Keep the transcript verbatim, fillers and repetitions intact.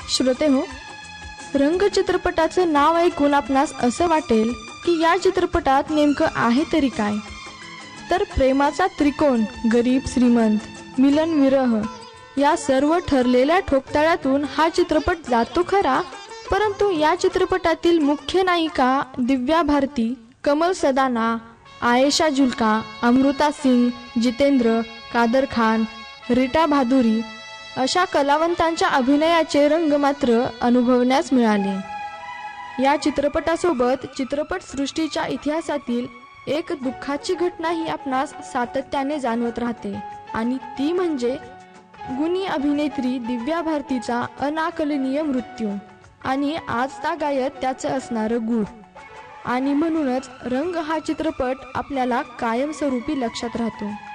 श्रोते हो, रंग चित्रपटाचं नाव ऐकून आपणास असं वाटेल की या चित्रपटात नेमकं आहे तरी काय. तर प्रेमाचा त्रिकोण, गरीब श्रीमंत, मिलन विरह या सर्व ठरलेल्या ठोकताळ्यातून हा चित्रपट जातो खरा, परंतु या चित्रपटातील मुख्य नायिका दिव्या भारती, कमल सदाना, आयेशा जुल्का, अमृता सिंग, जितेंद्र, कादर खान, रीटा भादुरी अशा कलावंतांच्या अभिनयाचे रंग मात्र अनुभवण्यास मिळाले. या चित्रपटासोबत चित्रपटसृष्टीच्या इतिहासातील एक दुःखाची घटनाही आपणास सातत्याने जाणवत राहते, आणि ती म्हणजे गुणी अभिनेत्री दिव्या भारतीचा अनाकलनीय मृत्यू आणि आजतागायत त्याचं असणारं गूढ. आणि म्हणूनच रंग हा चित्रपट आपल्याला कायमस्वरूपी लक्षात राहतो.